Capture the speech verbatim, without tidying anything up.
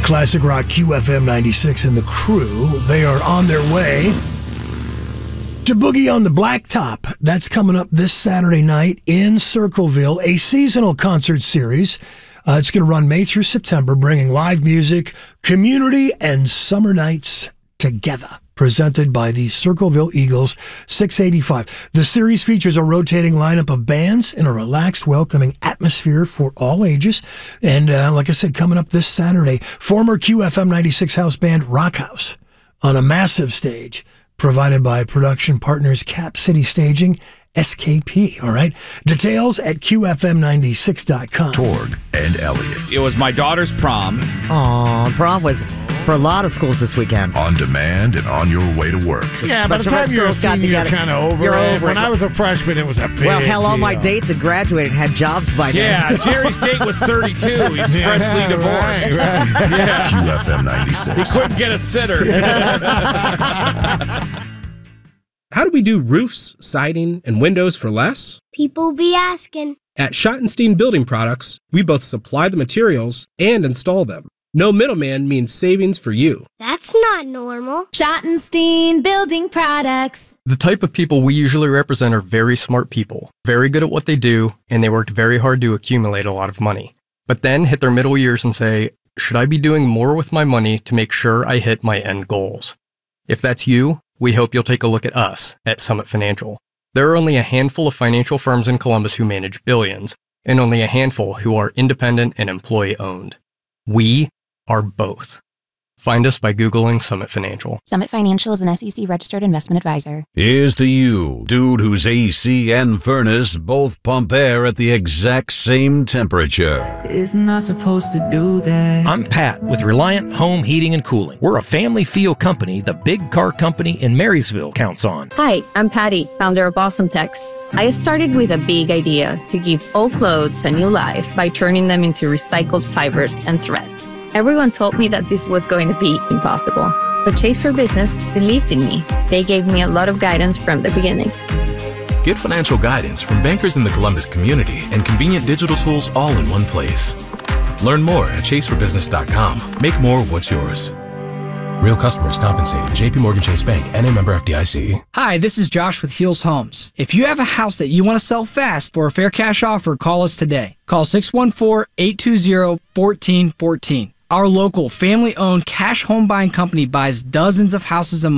Classic Rock Q F M ninety-six and the crew, they are on their way to Boogie on the Blacktop. That's coming up this Saturday night in Circleville, a seasonal concert series. Uh, it's going to run May through September, bringing live music, community, and summer nights together. Presented by the Circleville Eagles, six eighty-five. The series features a rotating lineup of bands in a relaxed, welcoming atmosphere for all ages. And uh, like I said, coming up this Saturday, former Q F M ninety-six house band Rock House on a massive stage provided by production partners Cap City Staging, S K P, all right? Details at Q F M ninety-six dot com. Torg and Elliot. It was my daughter's prom. Aw, prom was for a lot of schools this weekend. On demand and on your way to work. Yeah, by the time you're a senior, you're kind of over You're it. over When it. I was a freshman, it was a big Well, hell, all deal. my dates had graduated and had jobs by then. Yeah, Jerry's date was thirty-two. He's Yeah, freshly divorced. right, right. Yeah. Q F M ninety-six. He couldn't get a sitter. How do we do roofs, siding, and windows for less? People be asking. At Schottenstein Building Products, we both supply the materials and install them. No middleman means savings for you. That's not normal. Schottenstein Building Products. The type of people we usually represent are very smart people, very good at what they do, and they worked very hard to accumulate a lot of money. But then hit their middle years and say, should I be doing more with my money to make sure I hit my end goals? If that's you, we hope you'll take a look at us at Summit Financial. There are only a handful of financial firms in Columbus who manage billions, and only a handful who are independent and employee-owned. We are both. Find us by Googling Summit Financial. Summit Financial is an S E C registered investment advisor. Here's to you, dude whose A C and furnace both pump air at the exact same temperature. Isn't I supposed to do that? I'm Pat with Reliant Home Heating and Cooling. We're a family feel company the big car company in Marysville counts on. Hi, I'm Patty, founder of Awesome Tex. I started with a big idea to give old clothes a new life by turning them into recycled fibers and threads. Everyone told me that this was going to be impossible, but Chase for Business believed in me. They gave me a lot of guidance from the beginning. Get financial guidance from bankers in the Columbus community and convenient digital tools all in one place. Learn more at chase for business dot com. Make more of what's yours. Real customers compensated. J P Morgan Chase Bank, N A member F D I C. Hi, this is Josh with Heels Homes. If you have a house that you want to sell fast for a fair cash offer, call us today. Call six one four, eight two zero, one four one four. Our local family-owned cash home buying company buys dozens of houses a month.